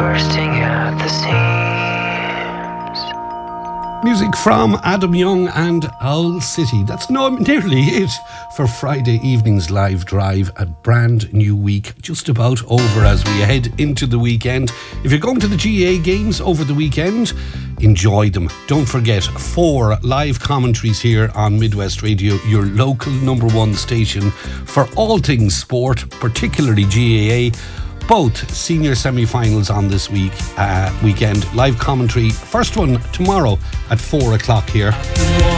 bursting at the seams. Music from Adam Young and Owl City. That's nearly it for Friday evening's live drive. A brand new week just about over as we head into the weekend. If you're going to the GAA games over the weekend, enjoy them. Don't forget 4 live commentaries here on Midwest Radio, your local number 1 station for all things sport, particularly GAA. Both senior semi-finals on this weekend. Live commentary. First one tomorrow at 4 o'clock here.